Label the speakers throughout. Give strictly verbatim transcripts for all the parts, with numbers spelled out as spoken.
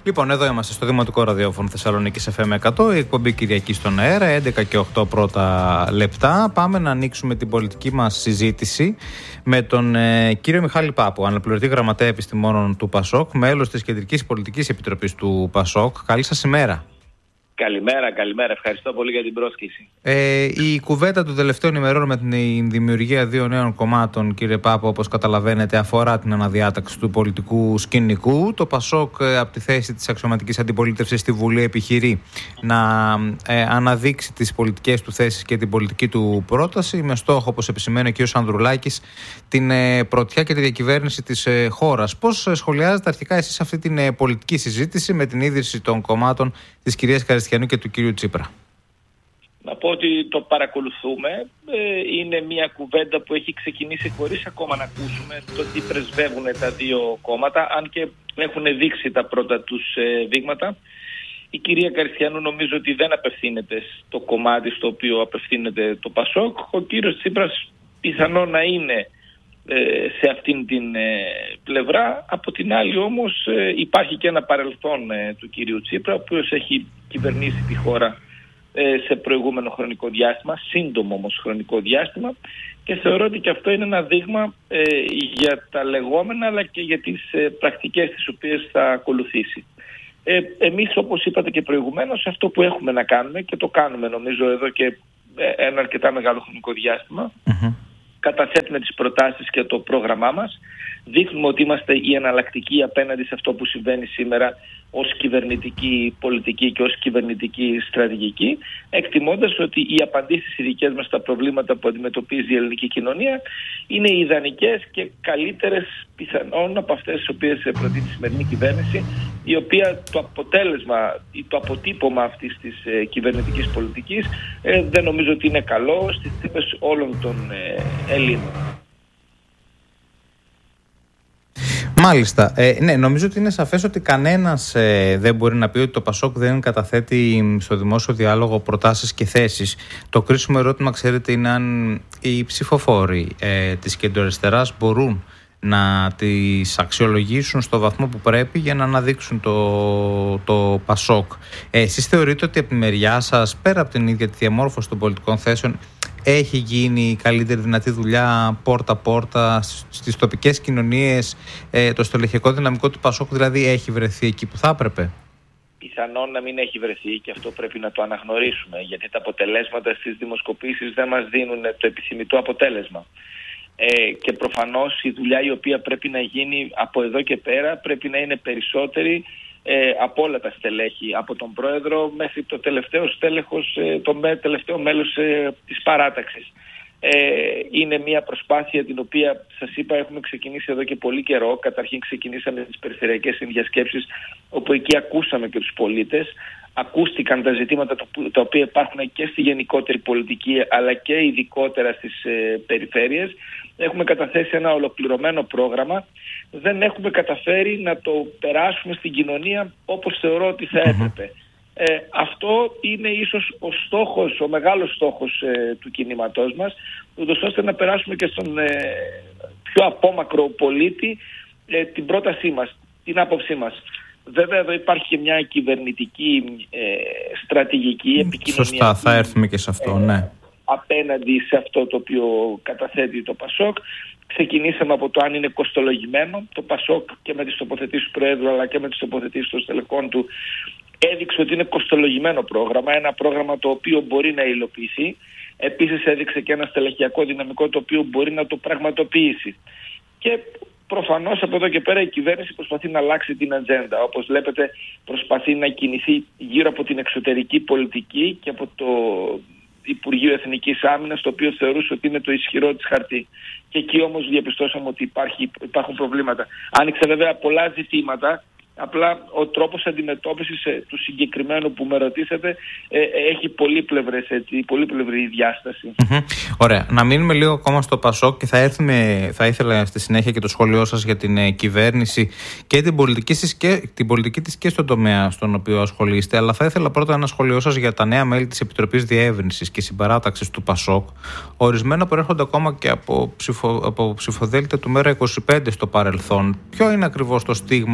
Speaker 1: Λοιπόν, εδώ είμαστε στο Δημοτικό Ραδιόφωνο Θεσσαλονίκης εφ εμ εκατό, η εκπομπή Κυριακή στον αέρα, έντεκα και οκτώ πρώτα λεπτά. Πάμε να ανοίξουμε την πολιτική μας συζήτηση με τον ε, κύριο Μιχάλη Πάπου, αναπληρωτή γραμματέα επιστημόνων του ΠΑΣΟΚ, μέλος της Κεντρικής Πολιτικής Επιτροπής του ΠΑΣΟΚ. Καλή σας ημέρα.
Speaker 2: Καλημέρα, καλημέρα. Ευχαριστώ πολύ για την πρόσκληση.
Speaker 1: Ε, η κουβέντα των τελευταίων ημερών με την δημιουργία δύο νέων κομμάτων, κύριε Πάπου, όπως καταλαβαίνετε, αφορά την αναδιάταξη του πολιτικού σκηνικού. Το ΠΑΣΟΚ, από τη θέση της αξιωματικής αντιπολίτευσης στη Βουλή, επιχειρεί να ε, αναδείξει τις πολιτικές του θέσεις και την πολιτική του πρόταση, με στόχο, όπως επισημαίνει ο κ. Ανδρουλάκης, την ε, πρωτιά και τη διακυβέρνηση της ε, χώρας. Πώς σχολιάζετε αρχικά εσείς αυτή την ε, πολιτική συζήτηση με την ίδρυση των κομμάτων της κυρίας Καριστιανού και του κυρίου Τσίπρα?
Speaker 2: Να πω ότι το παρακολουθούμε. Ε, είναι μια κουβέντα που έχει ξεκινήσει χωρίς ακόμα να ακούσουμε το τι πρεσβεύουν τα δύο κόμματα, αν και έχουν δείξει τα πρώτα τους ε, δείγματα. Η κυρία Καριστιανού νομίζω ότι δεν απευθύνεται στο κομμάτι στο οποίο απευθύνεται το ΠΑΣΟΚ. Ο κύριος Τσίπρας πιθανό να είναι ε, σε αυτήν την ε, πλευρά. Από την άλλη όμως ε, υπάρχει και ένα παρελθόν ε, του κυρίου Τσίπρα, ο οποίος έχει κυβερνήσει τη χώρα ε, σε προηγούμενο χρονικό διάστημα, σύντομο όμως χρονικό διάστημα, και θεωρώ ότι και αυτό είναι ένα δείγμα ε, για τα λεγόμενα αλλά και για τις ε, πρακτικές τις οποίες θα ακολουθήσει. Ε, εμείς, όπως είπατε και προηγουμένως, αυτό που έχουμε να κάνουμε, και το κάνουμε νομίζω εδώ και ένα αρκετά μεγάλο χρονικό διάστημα, mm-hmm. καταθέτουμε τις προτάσεις και το πρόγραμμά μας, δείχνουμε ότι είμαστε η εναλλακτική απέναντι σε αυτό που συμβαίνει σήμερα ως κυβερνητική πολιτική και ως κυβερνητική στρατηγική, εκτιμώντας ότι οι απαντήσεις οι δικές μας στα προβλήματα που αντιμετωπίζει η ελληνική κοινωνία είναι ιδανικές και καλύτερες πιθανόν από αυτές τις οποίες προτείνει η σημερινή κυβέρνηση, η οποία το αποτέλεσμα ή το αποτύπωμα αυτής της ε, κυβερνητικής πολιτικής ε, δεν νομίζω ότι είναι καλό στις τύπες όλων των ε, Ελλήνων.
Speaker 1: Μάλιστα. Ε, ναι, νομίζω ότι είναι σαφές ότι κανένας ε, δεν μπορεί να πει ότι το ΠΑΣΟΚ δεν καταθέτει στο δημόσιο διάλογο προτάσεις και θέσεις. Το κρίσιμο ερώτημα, ξέρετε, είναι αν οι ψηφοφόροι ε, της κεντροαριστεράς μπορούν να τις αξιολογήσουν στο βαθμό που πρέπει για να αναδείξουν το, το ΠΑΣΟΚ. Ε, εσείς θεωρείτε ότι από τη μεριά σας, πέρα από την ίδια τη διαμόρφωση των πολιτικών θέσεων, έχει γίνει η καλύτερη δυνατή δουλειά πόρτα-πόρτα στις τοπικές κοινωνίες, ε, το στελεχειακό δυναμικό του ΠΑΣΟΚ δηλαδή έχει βρεθεί εκεί που θα έπρεπε?
Speaker 2: Πιθανόν να μην έχει βρεθεί, και αυτό πρέπει να το αναγνωρίσουμε, γιατί τα αποτελέσματα στις δημοσκοπήσεις δεν μας δίνουν το επιθυμητό αποτέλεσμα. Ε, και προφανώς η δουλειά η οποία πρέπει να γίνει από εδώ και πέρα πρέπει να είναι περισσότερη ε, από όλα τα στελέχη, από τον πρόεδρο μέχρι το τελευταίο στέλεχος, ε, το με, τελευταίο μέλος ε, της παράταξης. Ε, είναι μια προσπάθεια την οποία, σας είπα, έχουμε ξεκινήσει εδώ και πολύ καιρό. Καταρχήν ξεκινήσαμε τις περιφερειακές συνδιασκέψεις, όπου εκεί ακούσαμε και τους πολίτες. Ακούστηκαν τα ζητήματα τα οποία υπάρχουν και στη γενικότερη πολιτική αλλά και ειδικότερα στις ε, περιφέρειες. Έχουμε καταθέσει ένα ολοκληρωμένο πρόγραμμα. Δεν έχουμε καταφέρει να το περάσουμε στην κοινωνία όπως θεωρώ ότι θα έπρεπε. Ε, αυτό είναι ίσως ο στόχος, ο μεγάλος στόχος ε, του κινήματός μας, ούτως ώστε να περάσουμε και στον ε, πιο απόμακρο πολίτη ε, την πρότασή μας, την άποψή μας. Βέβαια εδώ υπάρχει και μια κυβερνητική ε, στρατηγική επικοινωνία.
Speaker 1: Σωστά, θα έρθουμε και σε αυτό, ε, ναι.
Speaker 2: Απέναντι σε αυτό το οποίο καταθέτει το ΠΑΣΟΚ. Ξεκινήσαμε από το αν είναι κοστολογημένο. Το ΠΑΣΟΚ και με τις τοποθετήσεις του Προέδρου αλλά και με τις τοποθετήσεις των στελεχών του έδειξε ότι είναι κοστολογημένο πρόγραμμα, ένα πρόγραμμα το οποίο μπορεί να υλοποιηθεί. Επίσης έδειξε και ένα στελεχειακό δυναμικό το οποίο μπορεί να το πραγματοποιήσει. Και προφανώς από εδώ και πέρα η κυβέρνηση προσπαθεί να αλλάξει την ατζέντα. Όπως βλέπετε, προσπαθεί να κινηθεί γύρω από την εξωτερική πολιτική και από το Υπουργείο Εθνικής Άμυνας, το οποίο θεωρούσε ότι είναι το ισχυρό της χαρτί. Και εκεί όμως διαπιστώσαμε ότι υπάρχει, υπάρχουν προβλήματα. Άνοιξε βέβαια πολλά ζητήματα. Απλά ο τρόπος αντιμετώπισης ε, του συγκεκριμένου που με ρωτήσατε ε, έχει πολύπλευρες, έτσι, πολύπλευρη διάσταση.
Speaker 1: Mm-hmm. Ωραία. Να μείνουμε λίγο ακόμα στο ΠΑΣΟΚ και θα έρθουμε, θα ήθελα στη συνέχεια και το σχόλιο σας για την ε, κυβέρνηση και την πολιτική της και, την πολιτική της και στον τομέα στον οποίο ασχολείστε. Αλλά θα ήθελα πρώτα ένα σχόλιο σας για τα νέα μέλη της Επιτροπής Διεύρυνσης και Συμπαράταξης του ΠΑΣΟΚ. Ορισμένα προέρχονται ακόμα και από, ψηφο, από ψηφοδέλτια του Μέρα είκοσι πέντε στο παρελθόν. Ποιο είναι ακριβώς το στίγμα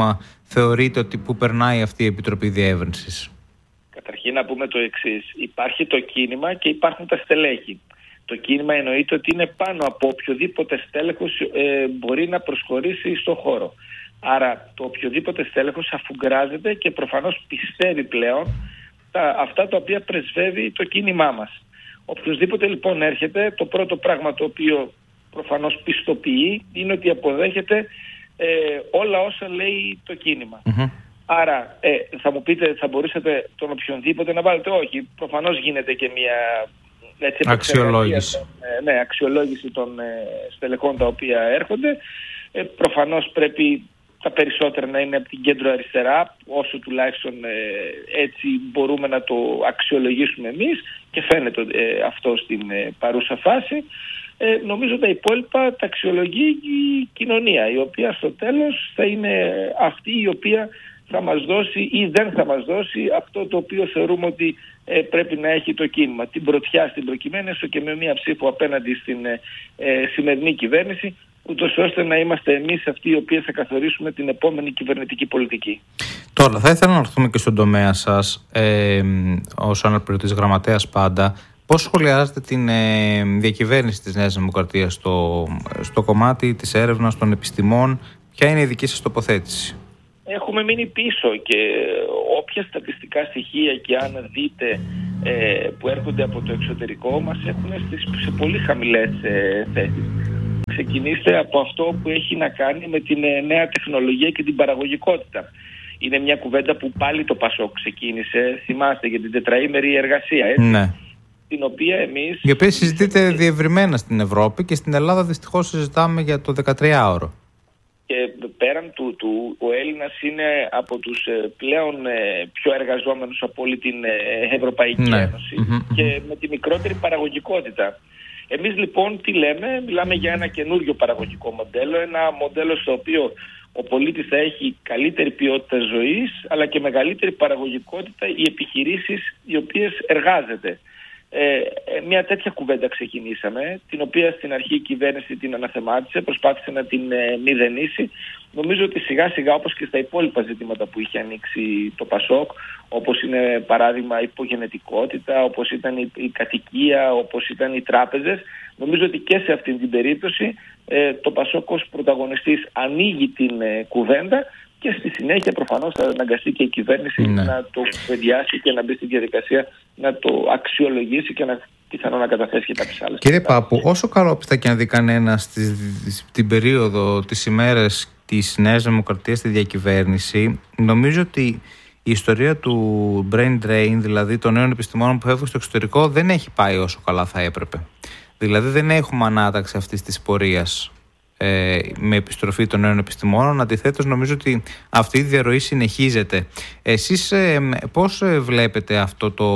Speaker 1: θεωρείτε ότι που περνάει αυτή η Επιτροπή Διεύρυνσης?
Speaker 2: Καταρχήν να πούμε το εξής. Υπάρχει το κίνημα και υπάρχουν τα στελέχη. Το κίνημα εννοείται ότι είναι πάνω από οποιοδήποτε στέλεχος ε, μπορεί να προσχωρήσει στο χώρο. Άρα το οποιοδήποτε στέλεχος αφουγκράζεται και προφανώς πιστεύει πλέον τα, αυτά τα οποία πρεσβεύει το κίνημά μας. Οποιοςδήποτε λοιπόν έρχεται, το πρώτο πράγμα το οποίο προφανώς πιστοποιεί είναι ότι αποδέχεται ε, όλα όσα λέει το κίνημα. Mm-hmm. Άρα ε, θα μου πείτε, θα μπορούσατε τον οποιονδήποτε να βάλετε? Όχι, προφανώς γίνεται και μια έτσι,
Speaker 1: αξιολόγηση.
Speaker 2: Ε, ναι, αξιολόγηση των ε, στελεχών τα οποία έρχονται. Ε, προφανώς πρέπει τα περισσότερα να είναι από την κέντρο αριστερά, όσο τουλάχιστον ε, έτσι μπορούμε να το αξιολογήσουμε εμείς και φαίνεται ε, αυτό στην ε, παρούσα φάση. Ε, νομίζω τα υπόλοιπα τα αξιολογεί η κοινωνία, η οποία στο τέλος θα είναι αυτή η οποία θα μας δώσει ή δεν θα μας δώσει αυτό το οποίο θεωρούμε ότι ε, πρέπει να έχει το κίνημα. Την πρωτιά στην προκειμένη, έστω και με μία ψήφο απέναντι στην ε, ε, σημερινή κυβέρνηση, ούτως ώστε να είμαστε εμείς αυτοί οι οποίοι θα καθορίσουμε την επόμενη κυβερνητική πολιτική.
Speaker 1: Τώρα, θα ήθελα να έρθουμε και στον τομέα σας, ε, ως αναπληρωτής γραμματέας πάντα. Πώς σχολιάζετε την ε, διακυβέρνηση της Νέας Δημοκρατίας στο, στο κομμάτι της έρευνας των επιστημών? Ποια είναι η δική σας τοποθέτηση?
Speaker 2: Έχουμε μείνει πίσω και όποια στατιστικά στοιχεία και αν δείτε ε, που έρχονται από το εξωτερικό μας έχουν σε πολύ χαμηλές ε, θέσεις. Ξεκινήστε από αυτό που έχει να κάνει με την ε, νέα τεχνολογία και την παραγωγικότητα. Είναι μια κουβέντα που πάλι το Πασόκ ξεκίνησε, θυμάστε, για την τετραήμερη εργασία, έτσι. Ναι. Την οποία εμείς...
Speaker 1: Η οποία συζητείται διευρυμένα στην Ευρώπη και στην Ελλάδα δυστυχώς συζητάμε για το δεκατριάωρο.
Speaker 2: Και πέραν του, του ο Έλληνας είναι από τους ε, πλέον ε, πιο εργαζόμενους από όλη την ε, Ευρωπαϊκή ναι. Ένωση mm-hmm. και με τη μικρότερη παραγωγικότητα. Εμείς λοιπόν τι λέμε? Μιλάμε για ένα καινούριο παραγωγικό μοντέλο, ένα μοντέλο στο οποίο ο πολίτης θα έχει καλύτερη ποιότητα ζωής αλλά και μεγαλύτερη παραγωγικότητα οι επιχειρήσεις οι οποίες εργάζεται. Ε, μια τέτοια κουβέντα ξεκινήσαμε, την οποία στην αρχή η κυβέρνηση την αναθεμάτισε, προσπάθησε να την ε, μηδενίσει. Νομίζω ότι σιγά σιγά, όπως και στα υπόλοιπα ζητήματα που είχε ανοίξει το Πασόκ, όπως είναι παράδειγμα η υπογενετικότητα, όπως ήταν η, η κατοικία, όπως ήταν οι τράπεζες, νομίζω ότι και σε αυτή την περίπτωση ε, το Πασόκ ως πρωταγωνιστής ανοίγει την ε, κουβέντα και στη συνέχεια προφανώς θα αναγκαστεί και η κυβέρνηση ναι. να το κουβεντιάσει και να μπει στη διαδικασία να το αξιολογήσει και να πιθανόν να καταθέσει και κάποιες άλλες.
Speaker 1: Κύριε Πάπου, όσο καλόπιστα και να δει κανένα στην περίοδο, τις ημέρες της Νέας Δημοκρατίας στη διακυβέρνηση, νομίζω ότι η ιστορία του brain drain, δηλαδή των νέων επιστημόνων που φεύγουν στο εξωτερικό, δεν έχει πάει όσο καλά θα έπρεπε. Δηλαδή δεν έχουμε ανάταξη αυτής της πορείας ε, με επιστροφή των νέων επιστημόνων. Αντιθέτως, νομίζω ότι αυτή η διαρροή συνεχίζεται. Εσείς ε, πώς βλέπετε αυτό το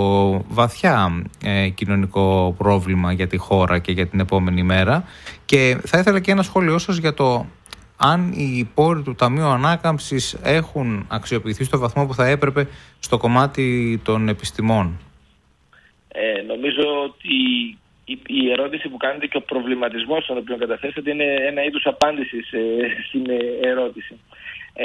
Speaker 1: βαθιά ε, κοινωνικό πρόβλημα για τη χώρα και για την επόμενη μέρα? Και θα ήθελα και ένα σχόλιο σας για το αν οι πόροι του Ταμείου Ανάκαμψης έχουν αξιοποιηθεί στο βαθμό που θα έπρεπε στο κομμάτι των επιστημών.
Speaker 2: Ε, νομίζω ότι η, η ερώτηση που κάνετε και ο προβληματισμός στον οποίο καταθέσατε είναι ένα είδους απάντησης ε, στην ερώτηση. Ε,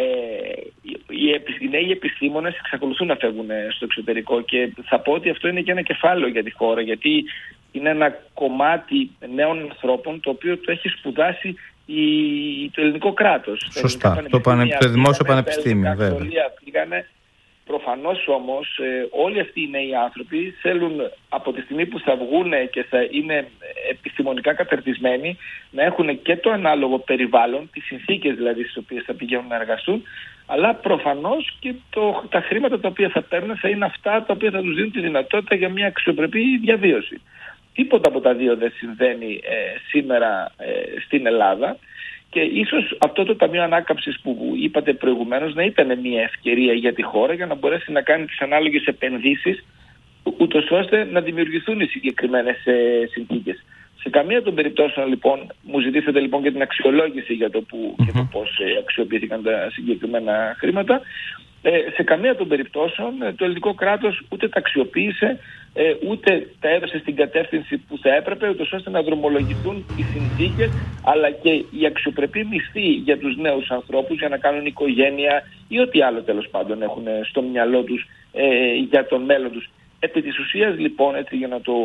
Speaker 2: οι, οι νέοι επιστήμονες εξακολουθούν να φεύγουν στο εξωτερικό και θα πω ότι αυτό είναι και ένα κεφάλαιο για τη χώρα, γιατί είναι ένα κομμάτι νέων ανθρώπων το οποίο το έχει σπουδάσει η, το ελληνικό κράτος.
Speaker 1: Σωστά, το, πανε, το δημόσιο πανεπιστήμιο βέβαια.
Speaker 2: Πήγανε. Προφανώς όμως ε, όλοι αυτοί οι νέοι άνθρωποι θέλουν από τη στιγμή που θα βγουν και θα είναι επιστημονικά καταρτισμένοι να έχουν και το ανάλογο περιβάλλον, τις συνθήκες δηλαδή στις οποίες θα πηγαίνουν να εργαστούν, αλλά προφανώς και το, τα χρήματα τα οποία θα παίρνουν θα είναι αυτά τα οποία θα τους δίνουν τη δυνατότητα για μια αξιοπρεπή διαβίωση. Τίποτα από τα δύο δεν συμβαίνει ε, σήμερα ε, στην Ελλάδα. Και ίσως αυτό το Ταμείο Ανάκαμψης που είπατε προηγουμένως να ήταν μια ευκαιρία για τη χώρα για να μπορέσει να κάνει τις ανάλογες επενδύσεις, ούτως ώστε να δημιουργηθούν οι συγκεκριμένες συνθήκες. Σε καμία των περιπτώσεων λοιπόν, μου ζητήσατε λοιπόν και την αξιολόγηση για το που mm-hmm. και το πώς αξιοποιήθηκαν τα συγκεκριμένα χρήματα. Ε, σε καμία των περιπτώσεων το ελληνικό κράτος ούτε τα αξιοποίησε, ε, ούτε τα έδωσε στην κατεύθυνση που θα έπρεπε, ούτως ώστε να δρομολογηθούν οι συνθήκες αλλά και η αξιοπρεπή μισθή για τους νέους ανθρώπους για να κάνουν οικογένεια, ή ό,τι άλλο τέλος πάντων έχουν στο μυαλό τους ε, για το μέλλον τους. Επί της ουσίας λοιπόν, έτσι, για να το,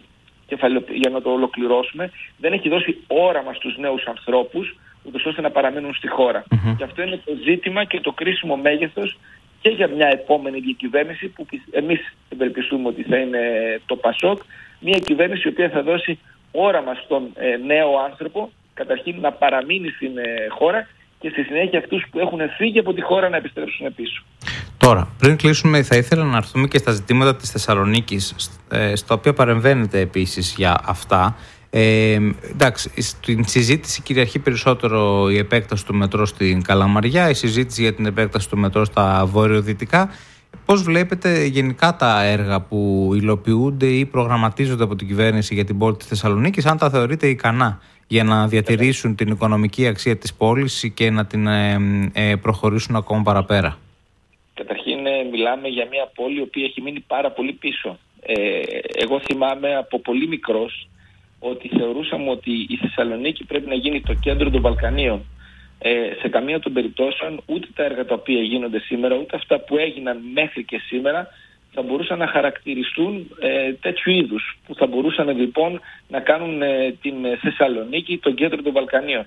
Speaker 2: για να το ολοκληρώσουμε, δεν έχει δώσει όραμα στους νέους ανθρώπους ούτως ώστε να παραμείνουν στη χώρα. Mm-hmm. Και αυτό είναι το ζήτημα και το κρίσιμο μέγεθος και για μια επόμενη διακυβέρνηση που εμείς ευελπιστούμε ότι θα είναι το ΠΑΣΟΚ, μια κυβέρνηση η οποία θα δώσει όραμα στον ε, νέο άνθρωπο, καταρχήν να παραμείνει στην ε, χώρα και στη συνέχεια αυτούς που έχουν φύγει από τη χώρα να επιστρέψουν πίσω.
Speaker 1: Τώρα, πριν κλείσουμε, θα ήθελα να έρθουμε και στα ζητήματα της Θεσσαλονίκης, ε, στα οποία παρεμβαίνετε επίσης για αυτά. Ε, εντάξει, στην συζήτηση κυριαρχεί περισσότερο η επέκταση του μετρό στην Καλαμαριά, η συζήτηση για την επέκταση του μετρό στα βορειοδυτικά. Πώς βλέπετε γενικά τα έργα που υλοποιούνται ή προγραμματίζονται από την κυβέρνηση για την πόλη της Θεσσαλονίκης, αν τα θεωρείτε ικανά για να διατηρήσουν την οικονομική αξία της πόλης και να την ε, ε, προχωρήσουν ακόμα παραπέρα?
Speaker 2: Καταρχήν μιλάμε για μια πόλη η οποία έχει μείνει πάρα πολύ πίσω. Ε, εγώ θυμάμαι από πολύ μικρός ότι θεωρούσαμε ότι η Θεσσαλονίκη πρέπει να γίνει το κέντρο των Βαλκανίων. Ε, σε καμία των περιπτώσεων ούτε τα έργα τα οποία γίνονται σήμερα, ούτε αυτά που έγιναν μέχρι και σήμερα θα μπορούσαν να χαρακτηριστούν ε, τέτοιου είδους, που θα μπορούσαν λοιπόν να κάνουν ε, την Θεσσαλονίκη το κέντρο των Βαλκανίων.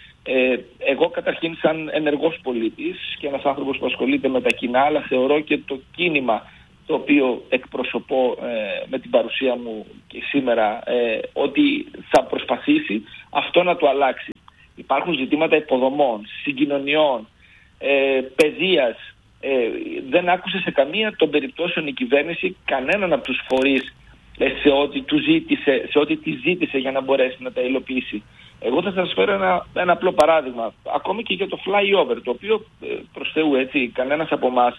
Speaker 2: Ε, εγώ καταρχήν σαν ενεργός πολίτης και ένας άνθρωπος που ασχολείται με τα κοινά, αλλά θεωρώ και το κίνημα το οποίο εκπροσωπώ ε, με την παρουσία μου και σήμερα, ε, ότι θα προσπαθήσει αυτό να το αλλάξει. Υπάρχουν ζητήματα υποδομών, συγκοινωνιών, ε, παιδείας. Ε, δεν άκουσε σε καμία των περιπτώσεων η κυβέρνηση κανέναν από τους φορείς ε, σε ό,τι του ζήτησε, σε ό,τι τη ζήτησε για να μπορέσει να τα υλοποιήσει. Εγώ θα σας φέρω ένα, ένα απλό παράδειγμα, ακόμη και για το flyover, το οποίο ε, προς Θεού, έτσι, κανένας από εμάς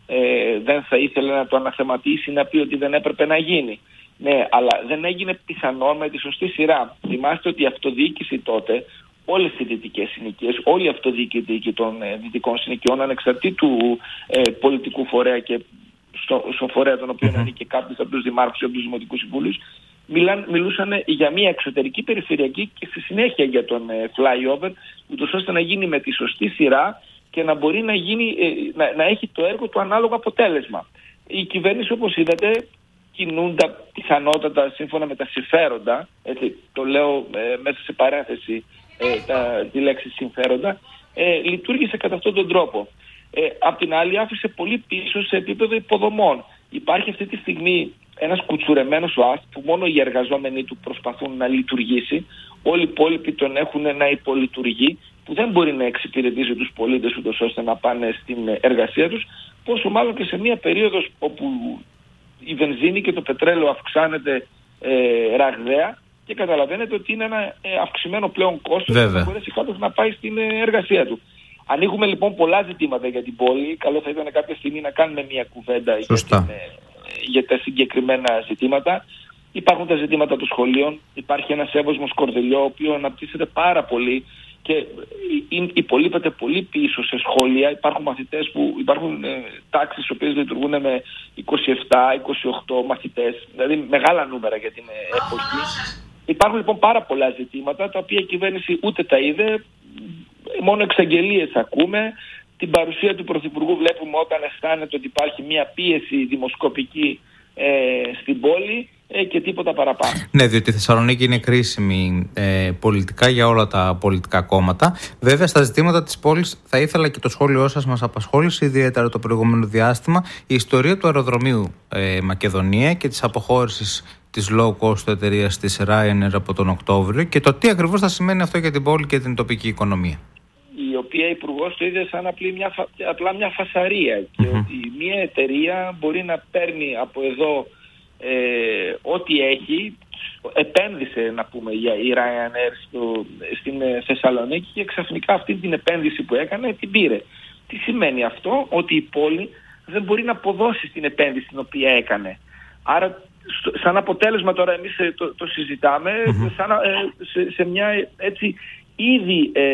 Speaker 2: ε, δεν θα ήθελε να το αναθεματίσει, να πει ότι δεν έπρεπε να γίνει. Ναι, αλλά δεν έγινε πιθανόν με τη σωστή σειρά. Θυμάστε ότι η αυτοδιοίκηση τότε, όλες οι δυτικές συνοικίες, όλη η αυτοδιοίκηση των ε, δυτικών συνοικιών, ανεξαρτήτου ε, πολιτικού φορέα και στο, στο φορέα τον οποίο mm-hmm. είναι και κάποιος από τους δημάρχους ή από τους δημοτικούς συμβούλους, μιλάν, μιλούσαν για μια εξωτερική περιφερειακή και στη συνέχεια για τον ε, flyover, ούτως ώστε να γίνει με τη σωστή σειρά και να μπορεί να, γίνει, ε, να, να έχει το έργο του ανάλογο αποτέλεσμα. Η κυβέρνηση, όπως είδατε, κινούνται πιθανότατα σύμφωνα με τα συμφέροντα, έτσι, το λέω ε, μέσα σε παρένθεση ε, τα, τη λέξη συμφέροντα, ε, λειτουργήσε κατά αυτόν τον τρόπο. Ε, απ' την άλλη άφησε πολύ πίσω σε επίπεδο υποδομών. Υπάρχει αυτή τη στιγμή ένας κουτσουρεμένος ΟΑΣ που μόνο οι εργαζόμενοι του προσπαθούν να λειτουργήσει. Όλοι οι υπόλοιποι τον έχουν να υπολειτουργεί, που δεν μπορεί να εξυπηρετήσει τους πολίτες ούτως ώστε να πάνε στην εργασία τους, πόσο μάλλον και σε μια περίοδος όπου η βενζίνη και το πετρέλαιο αυξάνεται ε, ραγδαία και καταλαβαίνετε ότι είναι ένα ε, αυξημένο πλέον κόστος για να μπορέσει κάποιος να πάει στην ε, εργασία του. Ανοίγουμε λοιπόν πολλά ζητήματα για την πόλη. Καλό θα ήταν κάποια στιγμή να κάνουμε μια κουβέντα για, την, ε, για τα συγκεκριμένα ζητήματα. Υπάρχουν τα ζητήματα των σχολείων. Υπάρχει ένα Εύωσμος Κορδελιό, ο οποίος αναπτύσσεται πάρα πολύ και υπολείπεται πολύ πίσω σε σχόλια. Υπάρχουν μαθητές που υπάρχουν ε, τάξεις οι οποίες λειτουργούν με είκοσι επτά είκοσι οκτώ μαθητές, δηλαδή μεγάλα νούμερα για την εποχή. Υπάρχουν λοιπόν πάρα πολλά ζητήματα τα οποία η κυβέρνηση ούτε τα είδε, μόνο εξαγγελίες ακούμε. Την παρουσία του Πρωθυπουργού βλέπουμε όταν αισθάνεται ότι υπάρχει μια πίεση δημοσκοπική ε, στην πόλη ε, και τίποτα παραπάνω. Ναι, διότι η Θεσσαλονίκη είναι κρίσιμη ε, πολιτικά για όλα τα πολιτικά κόμματα. Βέβαια, στα ζητήματα της πόλης θα ήθελα και το σχόλιο σας μας απασχόλησε ιδιαίτερα το προηγούμενο διάστημα η ιστορία του αεροδρομίου ε, Μακεδονία και της αποχώρησης της low cost εταιρείας της Ryanair από τον Οκτώβριο και το τι ακριβώς θα σημαίνει αυτό για την πόλη και την τοπική οικονομία. Η οποία υπουργός το είδε σαν απλή μια, απλά μια φασαρία mm-hmm. και ότι μια εταιρεία μπορεί να παίρνει από εδώ ε, ό,τι έχει. Επένδυσε, να πούμε, για η Ryanair στο, στην Θεσσαλονίκη και ξαφνικά αυτή την επένδυση που έκανε την πήρε. Τι σημαίνει αυτό? Ότι η πόλη δεν μπορεί να αποδώσει την επένδυση την οποία έκανε. Άρα σαν αποτέλεσμα τώρα εμείς το, το συζητάμε mm-hmm. σαν, ε, σε, σε μια έτσι ήδη ε,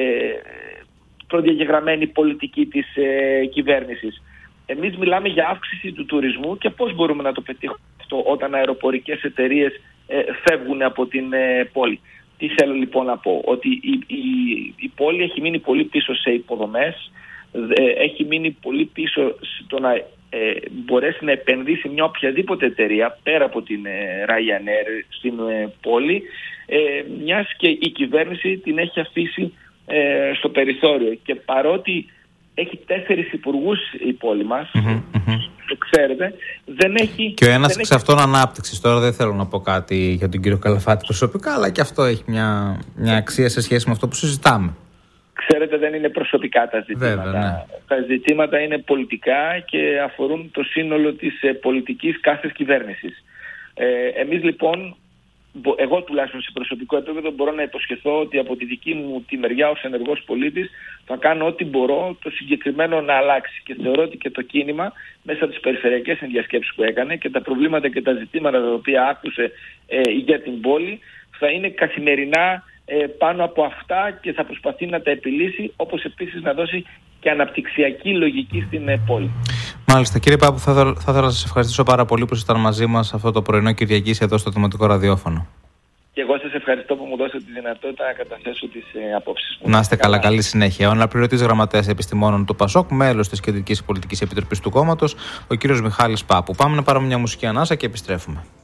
Speaker 2: προδιαγεγραμμένη πολιτική της ε, κυβέρνησης. Εμείς μιλάμε για αύξηση του τουρισμού και πώς μπορούμε να το πετύχουμε αυτό όταν αεροπορικές εταιρείες ε, φεύγουν από την ε, πόλη. Τι θέλω λοιπόν να πω? Ότι η, η, η πόλη έχει μείνει πολύ πίσω σε υποδομές. έχει μείνει πολύ πίσω στο να ε, μπορέσει να επενδύσει μια οποιαδήποτε εταιρεία πέρα από την ε, Ryanair στην ε, πόλη, ε, μιας και η κυβέρνηση την έχει αφήσει ε, στο περιθώριο. Και παρότι έχει τέσσερις υπουργούς η πόλη μας, mm-hmm, mm-hmm. το ξέρετε, δεν έχει...
Speaker 1: Και ο ένας εξ
Speaker 2: έχει...
Speaker 1: αυτών ανάπτυξης. Τώρα δεν θέλω να πω κάτι για τον κύριο Καλαφάτη προσωπικά, αλλά και αυτό έχει μια, μια αξία σε σχέση με αυτό που συζητάμε.
Speaker 2: Ξέρετε, δεν είναι προσωπικά τα ζητήματα.
Speaker 1: Βέβαια, ναι.
Speaker 2: Τα ζητήματα είναι πολιτικά και αφορούν το σύνολο της ε, πολιτικής κάθε κυβέρνησης. Ε, εμείς λοιπόν, εγώ τουλάχιστον σε προσωπικό επίπεδο μπορώ να υποσχεθώ ότι από τη δική μου τη μεριά ως ενεργός πολίτης θα κάνω ό,τι μπορώ το συγκεκριμένο να αλλάξει. Και θεωρώ ότι και το κίνημα μέσα από τις περιφερειακές συνδιασκέψεις που έκανε και τα προβλήματα και τα ζητήματα τα οποία άκουσε ε, για την πόλη θα είναι καθημερινά ε, πάνω από αυτά και θα προσπαθεί να τα επιλύσει, όπως επίσης να δώσει και αναπτυξιακή λογική στην ε, πόλη.
Speaker 1: Μάλιστα. Κύριε Πάπου, θα, θα, θα ήθελα να σας ευχαριστήσω πάρα πολύ που ήσασταν μαζί μας αυτό το πρωινό Κυριακής εδώ στο Δημοτικό Ραδιόφωνο.
Speaker 2: Και εγώ σας ευχαριστώ που μου δώσατε τη δυνατότητα να καταθέσω τις ε, απόψεις μου.
Speaker 1: Να είστε καλά, καλή συνέχεια. Ο αναπληρωτής γραμματέας επιστημόνων του ΠΑΣΟΚ, μέλος της Κεντρικής Πολιτικής Επιτροπής του κόμματος, ο κύριος Μιχάλης Πάπου. Πάμε να πάρουμε μια μουσική ανάσα και επιστρέφουμε.